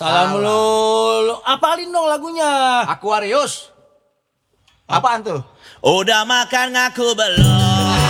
Salam lu. Apalin dong lagunya. Aquarius. Apaan tuh? Udah makan ngaku belum?